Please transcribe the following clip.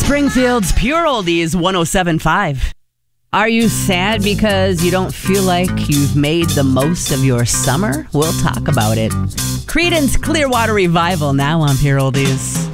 Springfield's Pure Oldies 107.5. Are you sad because you don't feel like you've made the most of your summer? We'll talk about it. Creedence Clearwater Revival now on Pure Oldies.